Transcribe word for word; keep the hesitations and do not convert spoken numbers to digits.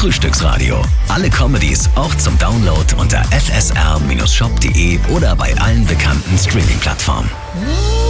Frühstücksradio. Alle Comedies auch zum Download unter f s r Bindestrich shop punkt d e oder bei allen bekannten Streaming-Plattformen.